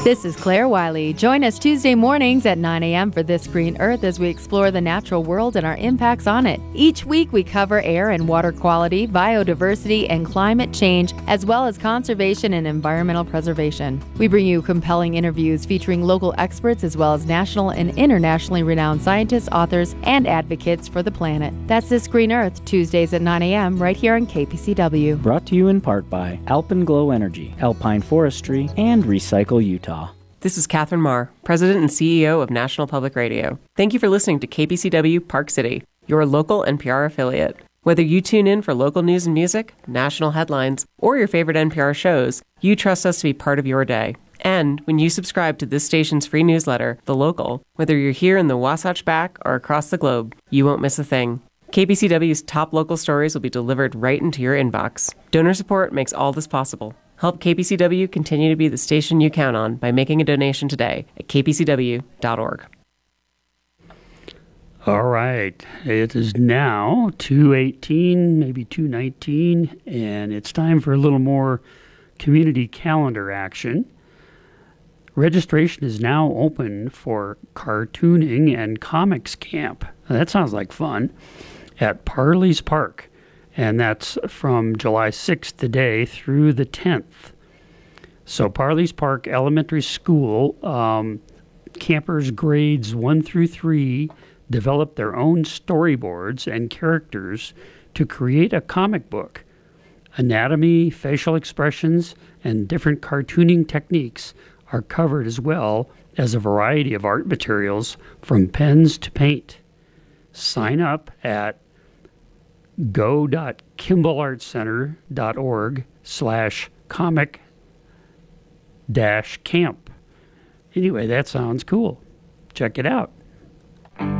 This is Claire Wiley. Join us Tuesday mornings at 9 a.m. for This Green Earth as we explore the natural world and our impacts on it. Each week we cover air and water quality, biodiversity, and climate change, as well as conservation and environmental preservation. We bring you compelling interviews featuring local experts as well as national and internationally renowned scientists, authors, and advocates for the planet. That's This Green Earth, Tuesdays at 9 a.m. right here on KPCW. Brought to you in part by Alpenglow Energy, Alpine Forestry, and Recycle Utah. This is Catherine Marr, President and CEO of National Public Radio. Thank you for listening to KPCW Park City, your local NPR affiliate. Whether you tune in for local news and music, national headlines, or your favorite NPR shows, you trust us to be part of your day. And when you subscribe to this station's free newsletter, The Local, whether you're here in the Wasatch Back or across the globe, you won't miss a thing. KPCW's top local stories will be delivered right into your inbox. Donor support makes all this possible. Help KPCW continue to be the station you count on by making a donation today at kpcw.org. All right. It is now 2:18, maybe 2:19, and it's time for a little more community calendar action. Registration is now open for cartooning and comics camp. Now, that sounds like fun. At Parley's Park. And that's from July 6th today through the 10th. So Parley's Park Elementary School, campers grades 1 through 3 develop their own storyboards and characters to create a comic book. Anatomy, facial expressions, and different cartooning techniques are covered, as well as a variety of art materials from pens to paint. Sign up at go.kimballartcenter.org/comic-camp. Anyway, that sounds cool. Check it out.